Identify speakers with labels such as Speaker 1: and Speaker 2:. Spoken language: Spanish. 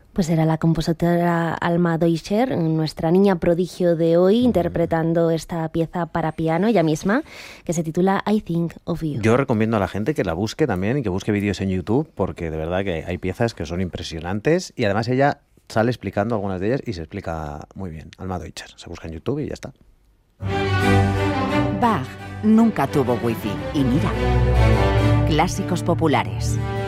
Speaker 1: Pues era la compositora Alma Deutscher, nuestra niña prodigio de hoy, interpretando esta pieza para piano, ella misma, que se titula I Think of You.
Speaker 2: Yo recomiendo a la gente que la busque también y que busque vídeos en YouTube, porque de verdad que hay piezas que son impresionantes y además ella sale explicando algunas de ellas y se explica muy bien. Alma Deutscher, se busca en YouTube y ya está.
Speaker 3: Bach nunca tuvo wifi y mira, clásicos populares.